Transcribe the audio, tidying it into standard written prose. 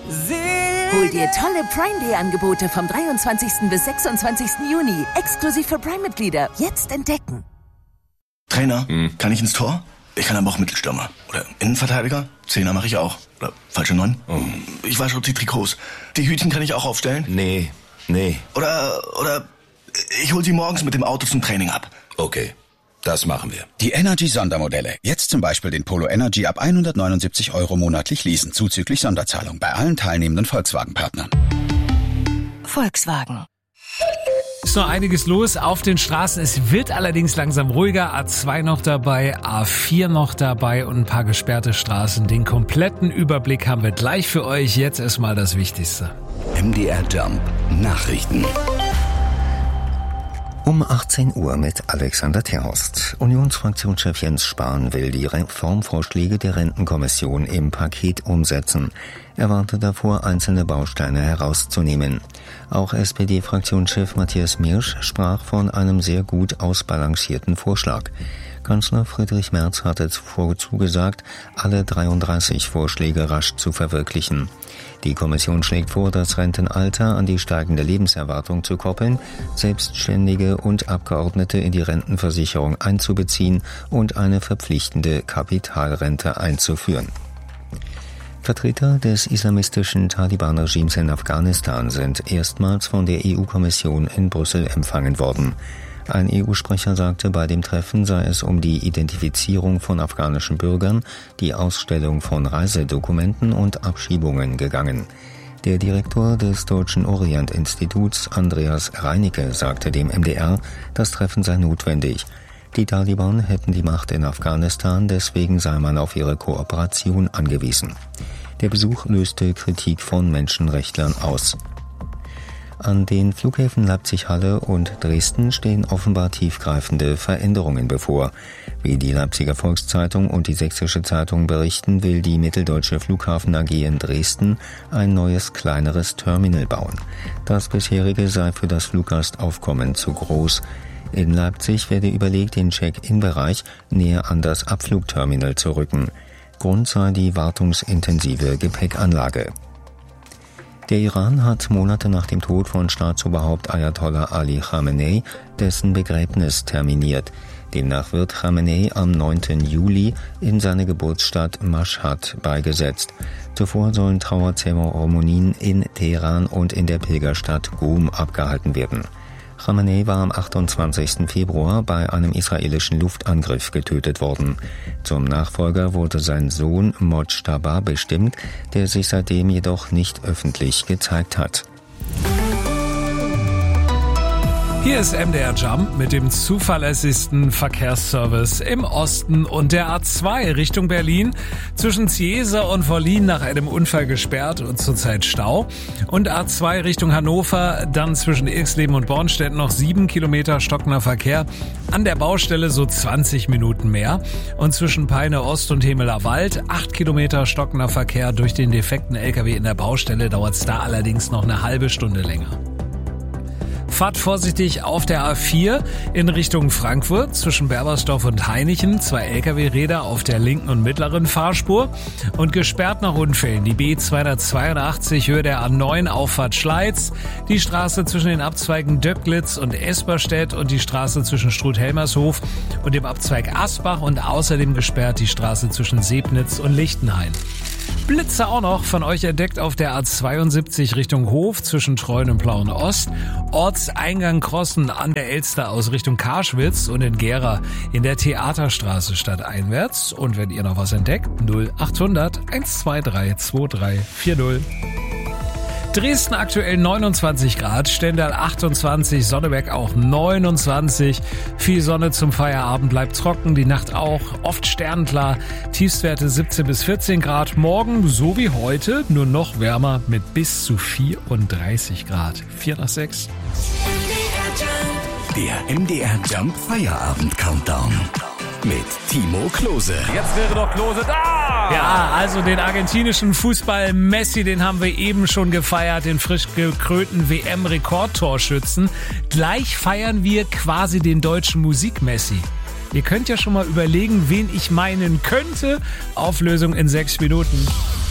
Hol dir tolle Prime Day Angebote vom 23. bis 26. Juni. Exklusiv für Prime-Mitglieder. Jetzt entdecken. Trainer, kann ich ins Tor? Ich kann aber auch Mittelstürmer. Oder Innenverteidiger? Zehner mache ich auch. Oder falsche 9? Ich wasche auch die Trikots. Die Hütchen kann ich auch aufstellen? Nee. Oder ich hol sie morgens mit dem Auto zum Training ab. Okay, das machen wir. Die Energy-Sondermodelle. Jetzt zum Beispiel den Polo Energy ab 179 € monatlich leasen, zuzüglich Sonderzahlung bei allen teilnehmenden Volkswagen-Partnern. Volkswagen. Ist noch einiges los auf den Straßen. Es wird allerdings langsam ruhiger. A2 noch dabei, A4 noch dabei und ein paar gesperrte Straßen. Den kompletten Überblick haben wir gleich für euch. Jetzt erstmal das Wichtigste. MDR Jump Nachrichten. Um 18 Uhr mit Alexander Terhorst. Unionsfraktionschef Jens Spahn will die Reformvorschläge der Rentenkommission im Paket umsetzen. Er warnte davor, einzelne Bausteine herauszunehmen. Auch SPD-Fraktionschef Matthias Mirsch sprach von einem sehr gut ausbalancierten Vorschlag. Kanzler Friedrich Merz hatte zuvor zugesagt, alle 33 Vorschläge rasch zu verwirklichen. Die Kommission schlägt vor, das Rentenalter an die steigende Lebenserwartung zu koppeln, Selbstständige und Abgeordnete in die Rentenversicherung einzubeziehen und eine verpflichtende Kapitalrente einzuführen. Vertreter des islamistischen Taliban-Regimes in Afghanistan sind erstmals von der EU-Kommission in Brüssel empfangen worden. Ein EU-Sprecher sagte, bei dem Treffen sei es um die Identifizierung von afghanischen Bürgern, die Ausstellung von Reisedokumenten und Abschiebungen gegangen. Der Direktor des Deutschen Orient-Instituts, Andreas Reinicke, sagte dem MDR, das Treffen sei notwendig. Die Taliban hätten die Macht in Afghanistan, deswegen sei man auf ihre Kooperation angewiesen. Der Besuch löste Kritik von Menschenrechtlern aus. An den Flughäfen Leipzig-Halle und Dresden stehen offenbar tiefgreifende Veränderungen bevor. Wie die Leipziger Volkszeitung und die Sächsische Zeitung berichten, will die Mitteldeutsche Flughafen AG in Dresden ein neues, kleineres Terminal bauen. Das bisherige sei für das Fluggastaufkommen zu groß. In Leipzig werde überlegt, den Check-in-Bereich näher an das Abflugterminal zu rücken. Grund sei die wartungsintensive Gepäckanlage. Der Iran hat Monate nach dem Tod von Staatsoberhaupt Ayatollah Ali Khamenei dessen Begräbnis terminiert. Demnach wird Khamenei am 9. Juli in seine Geburtsstadt Mashhad beigesetzt. Zuvor sollen Trauerzeremonien in Teheran und in der Pilgerstadt Qom abgehalten werden. Khamenei war am 28. Februar bei einem israelischen Luftangriff getötet worden. Zum Nachfolger wurde sein Sohn Mojtaba bestimmt, der sich seitdem jedoch nicht öffentlich gezeigt hat. Hier ist MDR Jump mit dem zuverlässigsten Verkehrsservice im Osten und der A2 Richtung Berlin. Zwischen Ziesa und Wollin nach einem Unfall gesperrt und zurzeit Stau. Und A2 Richtung Hannover, dann zwischen Ilksleben und Bornstedt noch 7 Kilometer stockender Verkehr. An der Baustelle so 20 Minuten mehr. Und zwischen Peine Ost und Hemeler Wald 8 Kilometer stockender Verkehr. Durch den defekten LKW in der Baustelle dauert es da allerdings noch eine halbe Stunde länger. Fahrt vorsichtig auf der A4 in Richtung Frankfurt zwischen Berbersdorf und Hainichen. 2 Lkw-Räder auf der linken und mittleren Fahrspur. Und gesperrt nach Unfällen die B282 Höhe der A9 Auffahrt Schleiz, die Straße zwischen den Abzweigen Döcklitz und Esperstedt und die Straße zwischen Struth-Helmershof und dem Abzweig Asbach und außerdem gesperrt die Straße zwischen Sebnitz und Lichtenhain. Blitze auch noch von euch entdeckt auf der A72 Richtung Hof zwischen Treuen und Plauen Ost, Ortseingang Krossen an der Elster aus Richtung Karschwitz und in Gera in der Theaterstraße stadteinwärts. Und wenn ihr noch was entdeckt, 0800 123 2340. Dresden aktuell 29 Grad, Stendal 28, Sonneberg auch 29. Viel Sonne zum Feierabend, bleibt trocken, die Nacht auch, oft sternklar. Tiefstwerte 17 bis 14 Grad. Morgen, so wie heute, nur noch wärmer mit bis zu 34 Grad. 4 nach 6. Der MDR Jump Feierabend Countdown mit Timo Klose. Jetzt wäre doch Klose da! Ja, also den argentinischen Fußball Messi, den haben wir eben schon gefeiert, den frisch gekrönten WM-Rekordtorschützen. Gleich feiern wir quasi den deutschen Musik-Messi. Ihr könnt ja schon mal überlegen, wen ich meinen könnte. Auflösung in 6 Minuten.